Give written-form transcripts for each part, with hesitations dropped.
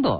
的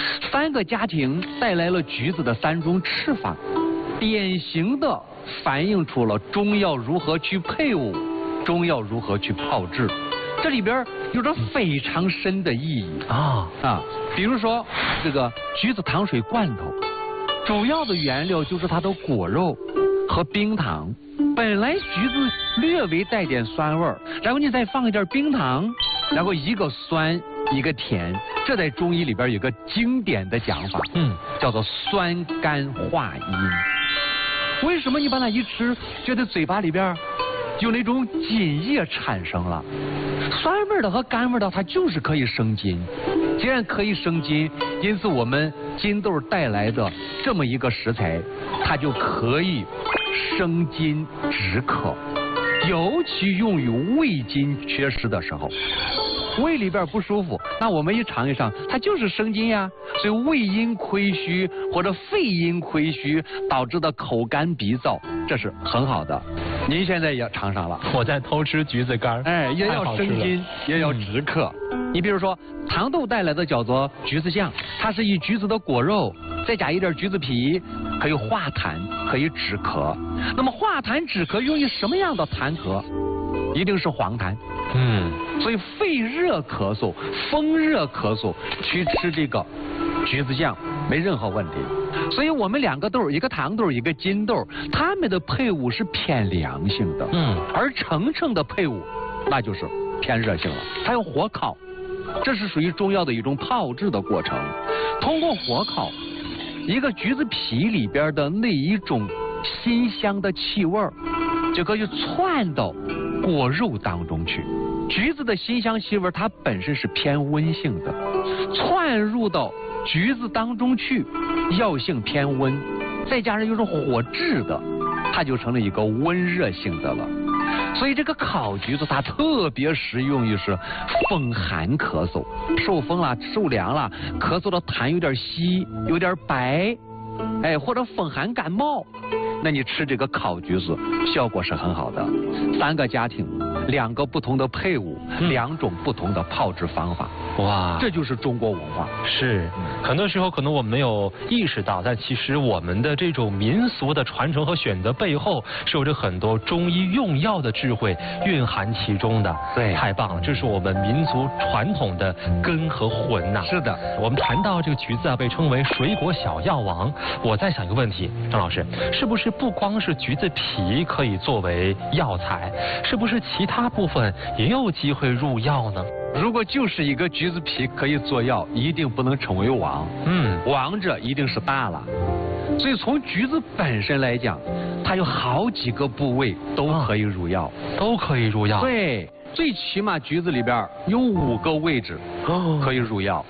，3个家庭带来了橘子的3种吃法，典型的反映出了中药如何去配伍，中药如何去炮制。这里边有着非常深的意义比如说这个橘子糖水罐头，主要的原料就是它的果肉和冰糖。本来橘子略微带点酸味儿，然后你再放一点冰糖，然后一个酸一个甜，这在中医里边有个经典的讲法，叫做酸甘化阴。为什么你把它一吃，觉得嘴巴里边有那种津液产生了？酸味的和甘味的，它就是可以生津。既然可以生津，因此我们金豆带来的这么一个食材，它就可以生津止渴，尤其用于胃津缺失的时候。胃里边不舒服，那我们一尝一尝，它就是生津呀。所以胃阴亏虚或者肺阴亏虚导致的口干鼻燥，这是很好的。您现在也尝上了， 我在偷吃橘子干， 也要生津，也要止渴。你比如说糖豆带来的叫做橘子酱，它是以橘子的果肉再加一点橘子皮，可以化痰，可以止咳。那么化痰止咳用于什么样的痰咳？一定是黄痰。所以肺热咳嗽、风热咳嗽去吃这个橘子酱没任何问题。所以我们2个豆，一个糖豆，一个金豆，它们的配伍是偏凉性的。而橙橙的配伍那就是偏热性了，它要火烤，这是属于中药的一种炮制的过程。通过火烤，一个橘子皮里边的那一种辛香的气味就可以窜到果肉当中去。橘子的辛香气味它本身是偏温性的，窜入到橘子当中去，药性偏温，再加上有种火炙的，它就成了一个温热性的了。所以这个烤橘子它特别适用于是风寒咳嗽，受风了、受凉了，咳嗽的痰有点稀、有点白，或者风寒感冒，那你吃这个烤橘子效果是很好的。3个家庭，2个不同的配伍，2种不同的炮制方法。哇，这就是中国文化。 是，很多时候可能我们没有意识到，但其实我们的这种民俗的传承和选择背后，是有着很多中医用药的智慧蕴含其中的。 对， 太棒了，这是我们民族传统的根和魂呐。 是的， 我们谈到这个橘子被称为水果小药王，我在想一个问题，张老师，是不是不光是橘子皮可以作为药材，是不是其他部分也有机会入药呢？ 如果就是一个橘子皮可以做药，一定不能成为王。王者一定是大了。所以从橘子本身来讲，它有好几个部位都可以入药， 都可以入药。 对，最起码橘子里边有5个位置可以入药。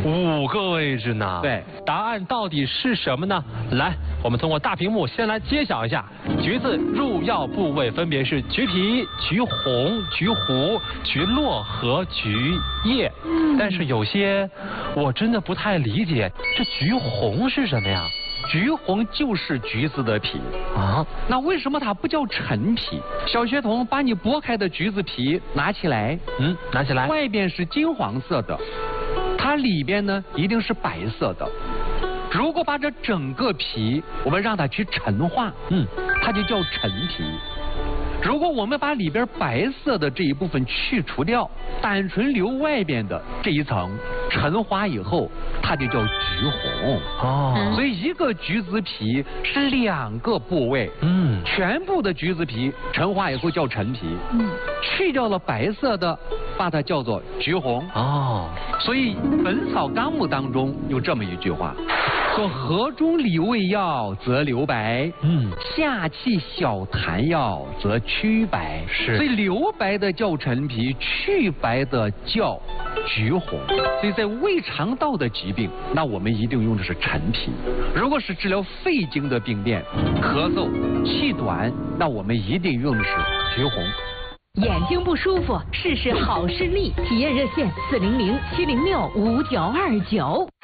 5个位置呢？ 对， 答案到底是什么呢？来，我们通过大屏幕先来揭晓一下，橘子入药部位分别是橘皮、橘红、橘核、橘络和橘叶。但是有些我真的不太理解，这橘红是什么呀？ 橘红就是橘子的皮那为什么它不叫陈皮？小学童把你剥开的橘子皮拿起来， 拿起来， 外边是金黄色的，它里边呢一定是白色的。如果把这整个皮我们让它去陈化，它就叫陈皮。如果我们把里边白色的这一部分去除掉，单纯留外边的这一层，陈化以后，它就叫橘红。所以一个橘子皮是2个部位。全部的橘子皮陈化以后叫陈皮。去掉了白色的，把它叫做橘红。所以《本草纲目》当中有这么一句话，说河中里味药则留白，下气小痰药则祛白。所以留白的叫陈皮，祛白的叫橘红。所以在胃肠道的疾病，那我们一定用的是陈皮。如果是治疗肺经的病变，咳嗽、气短，那我们一定用的是橘红。 眼睛不舒服，试试好视力，体验热线400-706-5929。